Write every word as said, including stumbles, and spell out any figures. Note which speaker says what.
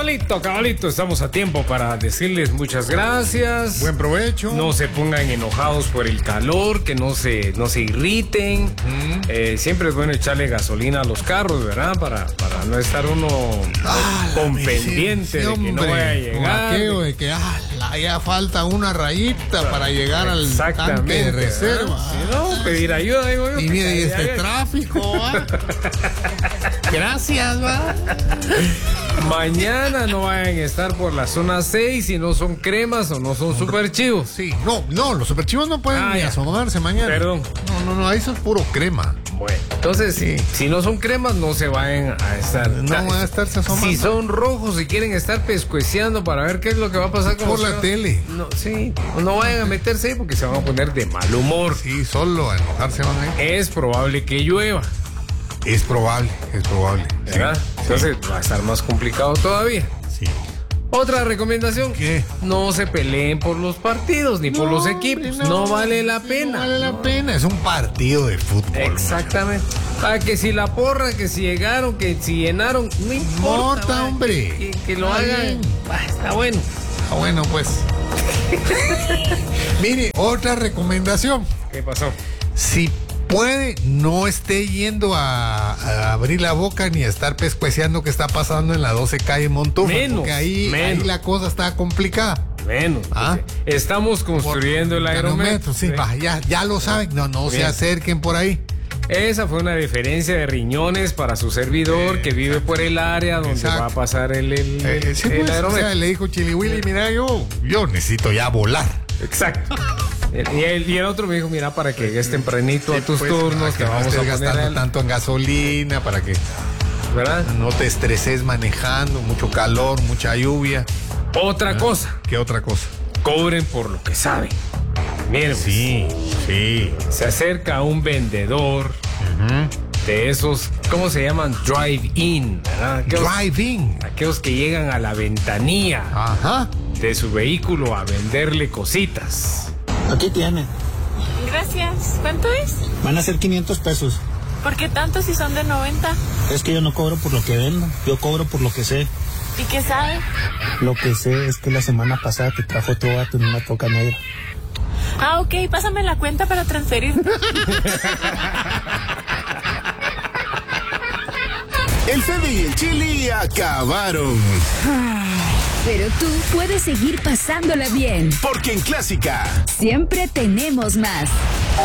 Speaker 1: cabalito, cabalito, estamos a tiempo para decirles muchas gracias.
Speaker 2: Buen provecho.
Speaker 1: No se pongan enojados por el calor, que no se, no se irriten. Uh-huh. Eh, siempre es bueno echarle gasolina a los carros, ¿verdad? Para, para no estar uno ah, con pendiente sí, de que no vaya a llegar.
Speaker 2: Aquello de que ah, ya falta una rayita para llegar al tanque de reserva.
Speaker 1: Si no, pedir ayuda, digo yo.
Speaker 2: Y mira, y este tráfico, ¿va? Gracias, va.
Speaker 1: Mañana no vayan a estar por la zona seis si no son cremas o no son super chivos.
Speaker 2: Sí, no, no, los super chivos no pueden ah, ni ya. asomarse mañana.
Speaker 1: Perdón.
Speaker 2: No, no, no, ahí eso es puro crema.
Speaker 1: Bueno, entonces, sí. si no son cremas, no se vayan a estar.
Speaker 2: No van a estarse asomando.
Speaker 1: Si son rojos y quieren estar pescueciando para ver qué es lo que va a pasar con
Speaker 2: por la tele.
Speaker 1: No, sí, no vayan a meterse ahí porque se van a poner de mal humor.
Speaker 2: Sí, solo a enojarse van a ir.
Speaker 1: Es probable que llueva.
Speaker 2: Es probable, es probable.
Speaker 1: ¿Verdad? Sí. Entonces sí. va a estar más complicado todavía.
Speaker 2: Sí.
Speaker 1: Otra recomendación.
Speaker 2: ¿Qué?
Speaker 1: No se peleen por los partidos ni no, por los equipos. No, no vale la pena.
Speaker 2: No vale la
Speaker 1: no.
Speaker 2: pena. Es un partido de fútbol.
Speaker 1: Exactamente. Ah, que si la porra, que si llegaron, que si llenaron. No importa,
Speaker 2: importa hombre.
Speaker 1: Que, que, que lo está hagan. Ah, está bueno.
Speaker 2: Está bueno, pues. Mire, otra recomendación.
Speaker 1: ¿Qué pasó?
Speaker 2: Si puede, no esté yendo a, a abrir la boca ni a estar pescueceando qué está pasando en la doce calle Montúfar.
Speaker 1: Menos,
Speaker 2: porque ahí,
Speaker 1: menos.
Speaker 2: ahí la cosa está complicada.
Speaker 1: Menos. ¿Ah? Estamos construyendo por, el aerometro.
Speaker 2: Sí, va, ya, ya lo saben. No, no Bien. se acerquen por ahí.
Speaker 1: Esa fue una diferencia de riñones para su servidor eh, que vive por el área donde exacto. va a pasar el, el,
Speaker 2: eh, el, sí, el pues, aerometro. O sea, le dijo Chili Willy, mira, yo, yo necesito ya volar.
Speaker 1: Exacto. Y el, y el otro me dijo, mira, para que llegues tempranito sí, a tus pues, turnos,
Speaker 2: que
Speaker 1: te vamos
Speaker 2: no
Speaker 1: a
Speaker 2: gastando
Speaker 1: poner el...
Speaker 2: tanto en gasolina, para que ¿verdad? no te estreses manejando, mucho calor, mucha lluvia.
Speaker 1: Otra ¿verdad? cosa.
Speaker 2: ¿Qué otra cosa?
Speaker 1: Cobren por lo que saben. Miren,
Speaker 2: sí, sí.
Speaker 1: Se acerca un vendedor uh-huh. de esos, ¿cómo se llaman? Drive-in, ¿verdad?
Speaker 2: Drive-in.
Speaker 1: Aquellos que llegan a la ventanilla
Speaker 2: Ajá.
Speaker 1: de su vehículo a venderle cositas.
Speaker 3: Aquí tiene.
Speaker 4: Gracias. ¿Cuánto es?
Speaker 3: Van a ser quinientos pesos.
Speaker 4: ¿Por qué tanto si son de noventa?
Speaker 3: Es que yo no cobro por lo que vendo, yo cobro por lo que sé.
Speaker 4: ¿Y qué sabe?
Speaker 3: Lo que sé es que la semana pasada te trajo otro vato en una troca negra.
Speaker 4: Ah, ok, pásame la cuenta para transferir.
Speaker 5: El Fede y el Chili acabaron.
Speaker 6: Pero tú puedes seguir pasándola bien.
Speaker 5: Porque en Clásica
Speaker 6: siempre tenemos más.